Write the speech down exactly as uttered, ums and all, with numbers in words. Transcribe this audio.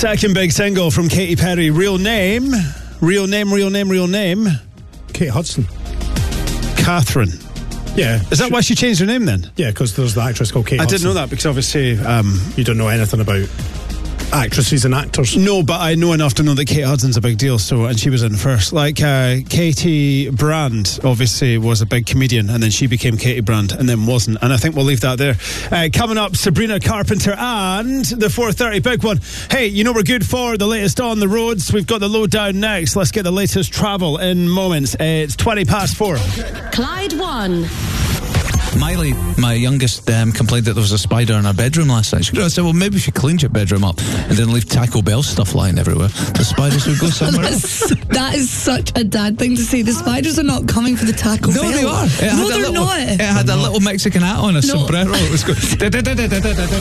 Second big single from Katy Perry. Real name, real name, real name, real name. Kate Hudson. Catherine. Yeah. Is that why she changed her name then? Yeah, because there's the actress called Kate I Hudson. didn't know that because obviously... Um, you don't know anything about actresses and actors. No, but I know enough to know that Kate Hudson's a big deal, so and she was in first. Like uh, Katie Brand obviously was a big comedian, and then she became Katie Brand and then wasn't, and I think we'll leave that there. Uh, coming up, Sabrina Carpenter and the four thirty big one. Hey, you know we're good for the latest on the roads. We've got the lowdown next. Let's get the latest travel in moments. Uh, it's twenty past four. Clyde One. Miley, my youngest, um, complained that there was a spider in her bedroom last night. She said, well, maybe if you cleaned your bedroom up and didn't leave Taco Bell stuff lying everywhere, the spiders would go somewhere else. That is such a dad thing to say. The spiders are not coming for the Taco no, Bell. No, they are. It no, they're little, not. It had a little Mexican hat on, a no. sombrero. It was good.